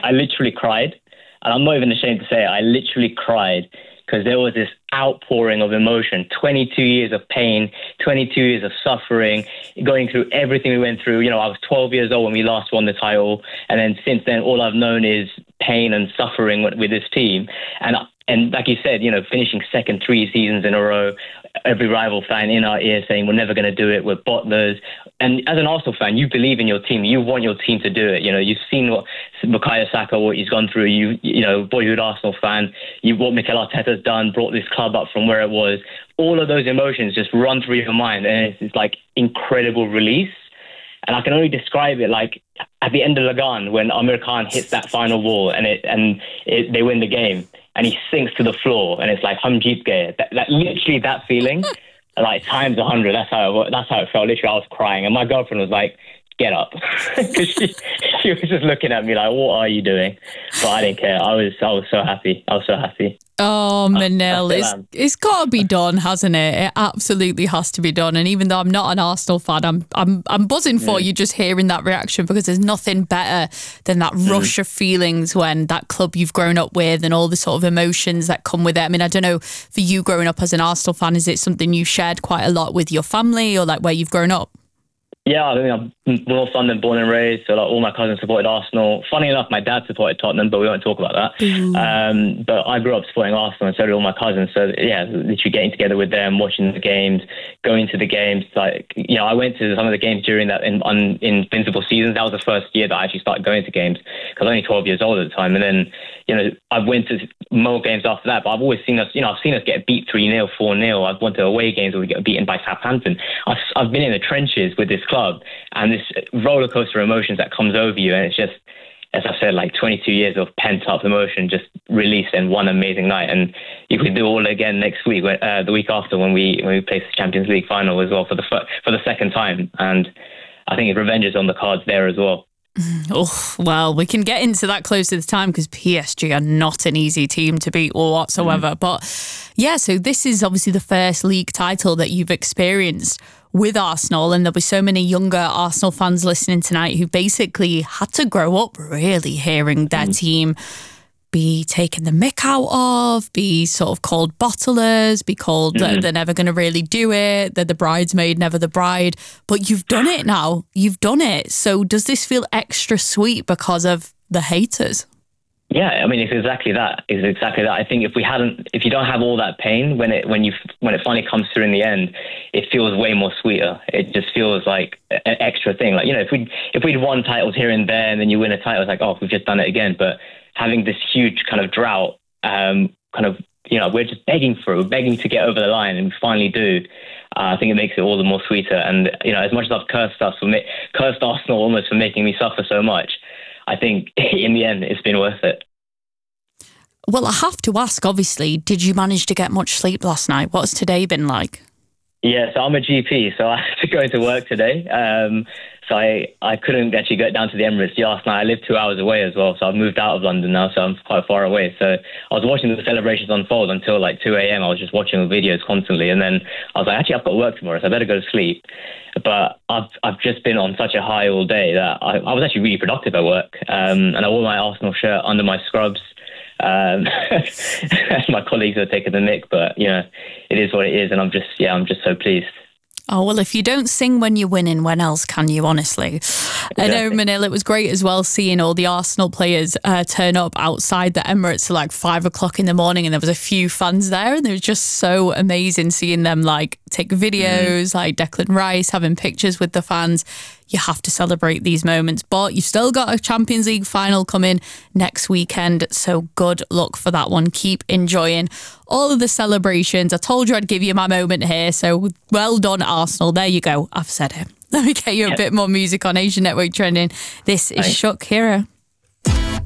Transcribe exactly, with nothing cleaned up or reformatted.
I literally cried. And I'm not even ashamed to say it. I literally cried because there was this outpouring of emotion, twenty-two years of pain, twenty-two years of suffering, going through everything we went through. You know, I was twelve years old when we last won the title. And then since then, all I've known is pain and suffering with, with this team. And And like you said, you know, finishing second three seasons in a row, every rival fan in our ear saying we're never going to do it, we're bottlers. And as an Arsenal fan, you believe in your team. You want your team to do it. You know, you've seen what Bukayo Saka, what he's gone through. You, you know, boyhood Arsenal fan. You what Mikel Arteta's done, brought this club up from where it was. All of those emotions just run through your mind, and it's, it's like incredible release. And I can only describe it like at the end of Lagan when Amir Khan hits that final ball and it and it, they win the game. And he sinks to the floor, and it's like hum jeet gaye. That, that literally that feeling, like times a hundred. That's how it, that's how it felt. Literally, I was crying, and my girlfriend was like, "Get up," because she she was just looking at me like, "What are you doing?" But I didn't care. I was I was so happy. I was so happy. Oh, Manil, it's, it's got to be done, hasn't it? It absolutely has to be done. And even though I'm not an Arsenal fan, I'm I'm I'm buzzing for Mm. you just hearing that reaction, because there's nothing better than that Mm. rush of feelings when that club you've grown up with and all the sort of emotions that come with it. I mean, I don't know, for you growing up as an Arsenal fan, is it something you've shared quite a lot with your family or like where you've grown up? Yeah, I mean, I'm North London born and raised, so like all my cousins supported Arsenal. Funny enough, my dad supported Tottenham, but we won't talk about that. Um, but I grew up supporting Arsenal, and so did all my cousins. So yeah, literally getting together with them, watching the games, going to the games. Like, you know, I went to some of the games during that in, on, Invincible season. That was the first year that I actually started going to games, because I was only twelve years old at the time. And then, you know, I went to more games after that, but I've always seen us, you know, I've seen us get beat three nil, four nil. I've gone to away games where we get beaten by Southampton. I've, I've been in the trenches with this club, and this roller coaster of emotions that comes over you. And it's just, as I said, like twenty-two years of pent up emotion just released in one amazing night. And you could do all again next week, uh, the week after, when we when we play the Champions League final as well for the for the second time. And I think revenge is on the cards there as well. Oh, well, we can get into that close to the time, because P S G are not an easy team to beat or whatsoever. Mm. But yeah, so this is obviously the first league title that you've experienced with Arsenal, and there'll be so many younger Arsenal fans listening tonight who basically had to grow up really hearing their mm. team be taken the mick out of, be sort of called bottlers, be called mm-hmm. they're never going to really do it, they're the bridesmaid, never the bride. But you've done it now. You've done it. So does this feel extra sweet because of the haters? Yeah, I mean, it's exactly that. It's exactly that. I think if we hadn't, if you don't have all that pain, when it when you when it finally comes through in the end, it feels way more sweeter. It just feels like an extra thing. Like, you know, if we if we'd won titles here and there, and then you win a title, it's like, oh, we've just done it again. But having this huge kind of drought, um, kind of, you know, we're just begging for it, we're begging to get over the line, and we finally do. Uh, I think it makes it all the more sweeter. And, you know, as much as I've cursed us for ma- cursed Arsenal almost for making me suffer so much, I think in the end it's been worth it. Well, I have to ask, obviously, did you manage to get much sleep last night? What's today been like? Yeah, so I'm a G P, so I had to go into work today. Um, so I, I couldn't actually get down to the Emirates last night. I live two hours away as well, so I've moved out of London now, so I'm quite far away. So I was watching the celebrations unfold until like two a.m. I was just watching the videos constantly, and then I was like, actually, I've got work tomorrow, so I better go to sleep. But I've I've just been on such a high all day that I, I was actually really productive at work, um, and I wore my Arsenal shirt under my scrubs. Um, my colleagues are taking the mick, but you know, it is what it is, and I'm just yeah, I'm just so pleased. Oh, well, if you don't sing when you're winning, when else can you, honestly? Exactly. I know, Manil, it was great as well seeing all the Arsenal players uh, turn up outside the Emirates at like five o'clock in the morning, and there was a few fans there, and it was just so amazing seeing them like take videos, mm. like Declan Rice having pictures with the fans. You have to celebrate these moments, but you've still got a Champions League final coming next weekend, so good luck for that one. Keep enjoying all of the celebrations. I told you I'd give you my moment here, so well done, Arsenal. There you go. I've said it. Let me get you a bit more music on Asian Network Trending. This is Shook Hero.